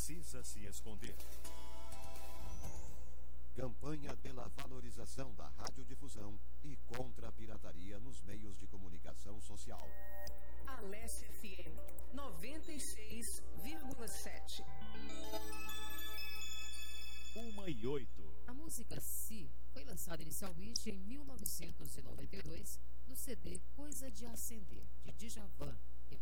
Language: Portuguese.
precisa se esconder. Campanha pela valorização da radiodifusão e contra a pirataria nos meios de comunicação social. Aleste FM 96,7. 1:08. A música Si foi lançada inicialmente em 1992 no CD Coisa de Acender, de Djavan,